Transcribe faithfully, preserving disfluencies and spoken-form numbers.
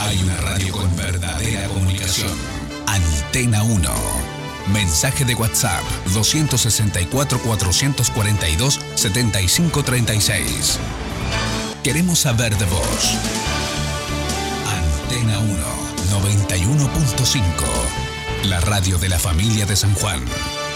Hay una radio con verdadera comunicación. Antena uno. Mensaje de WhatsApp dos seis cuatro, cuatro cuatro dos, siete cinco tres seis. Queremos saber de vos. Antena uno, noventa y uno punto cinco. La radio de la familia de San Juan.